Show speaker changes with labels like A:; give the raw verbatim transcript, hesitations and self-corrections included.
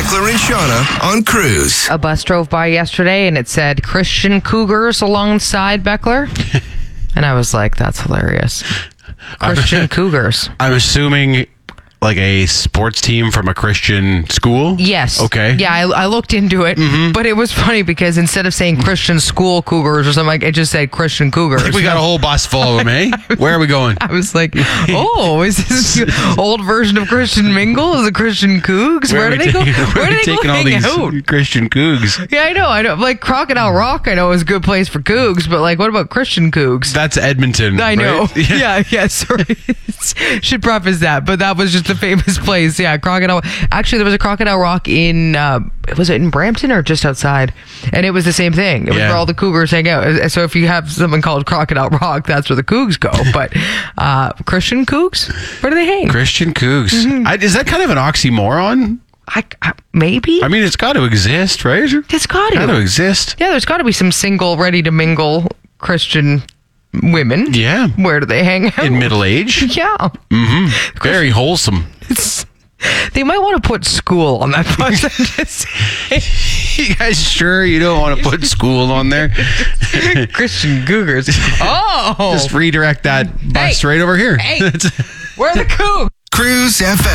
A: Beckler and Shauna on Cruise.
B: A bus drove by yesterday and it said Christian Cougars alongside Beckler. And I was like, that's hilarious. Christian Cougars.
C: I'm assuming like a sports team from a Christian school?
B: Yes.
C: Okay.
B: Yeah, I, I looked into it, mm-hmm. but it was funny because instead of saying Christian school Cougars or something, like it just said Christian Cougars.
C: Like we got a whole bus full of them, eh? Where are we going?
B: I was like, oh, is this the old version of Christian Mingle? Is it Christian Cougs? Where,
C: Where
B: do they
C: taking,
B: go? Where do they
C: taking
B: go
C: all
B: hang
C: these
B: out?
C: Christian Cougs?
B: Yeah, I know. I know. Like Crocodile Rock, I know is a good place for Cougs, but like, what about Christian Cougs?
C: That's Edmonton.
B: I know.
C: Right?
B: Yeah, yeah. yeah sorry. Should preface that, but that was just a famous place. Yeah, Crocodile. Actually, there was a Crocodile Rock in, uh, was it in Brampton or just outside? And it was the same thing. It was
C: Yeah.
B: where all the Cougars hang out. So if you have something called Crocodile Rock, that's where the Cougs go. But uh, Christian Cougs, where do they hang?
C: Christian Cougs.
B: Mm-hmm.
C: I, is that kind of an oxymoron?
B: I, I, maybe.
C: I mean, it's got to exist, right?
B: It's got
C: got to
B: to.
C: exist.
B: Yeah, there's got to be some single, ready to mingle Christian women.
C: Yeah.
B: Where do they hang out?
C: In middle age.
B: Yeah.
C: Mm-hmm. Very wholesome.
B: It's, they might want to put school on that bus. I'm just saying.
C: You guys sure you don't want to put school on there?
B: Christian Cougars. Oh.
C: Just redirect that bus
B: Hey.
C: right over here.
B: Hey. Where are the Cougs?
A: Cruise F M.